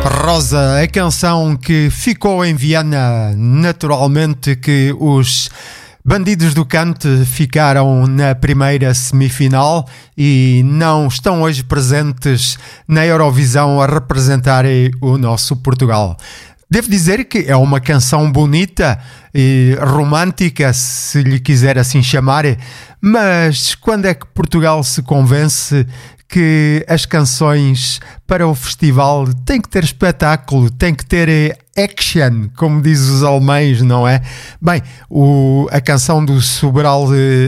Rosa, a canção que ficou em Viena, naturalmente que os Bandidos do Cante ficaram na primeira semifinal e não estão hoje presentes na Eurovisão a representar o nosso Portugal. Devo dizer que é uma canção bonita e romântica, se lhe quiser assim chamar, mas quando é que Portugal se convence que as canções para o festival têm que ter espetáculo, têm que ter action, como diz os alemães, não é? Bem, a canção do Sobral,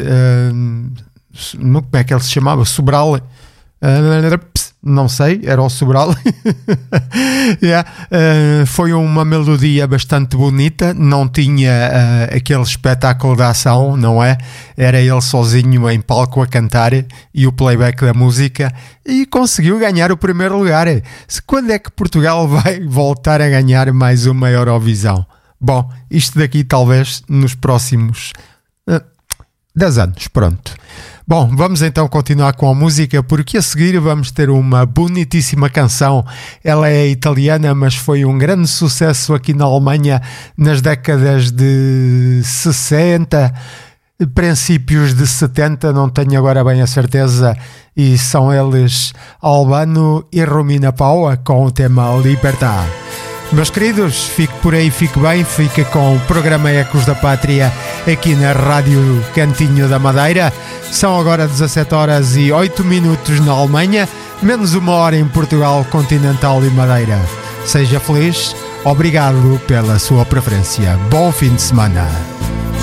como é que ele se chamava? Sobral, não sei, era o Sobral. Yeah. Foi uma melodia bastante bonita, não tinha aquele espetáculo de ação, não é? Era ele sozinho em palco a cantar e o playback da música e conseguiu ganhar o primeiro lugar. Quando é que Portugal vai voltar a ganhar mais uma Eurovisão? Bom, isto daqui talvez nos próximos 10 anos, pronto. Bom, vamos então continuar com a música, porque a seguir vamos ter uma bonitíssima canção. Ela é italiana, mas foi um grande sucesso aqui na Alemanha nas décadas de 60, princípios de 70, não tenho agora bem a certeza, e são eles Albano e Romina Power com o tema Libertà. Meus queridos, fique por aí, fique bem, fique com o programa Ecos da Pátria aqui na Rádio Cantinho da Madeira. São agora 17 horas e 8 minutos na Alemanha, menos 1 hora em Portugal continental e Madeira. Seja feliz, obrigado pela sua preferência. Bom fim de semana.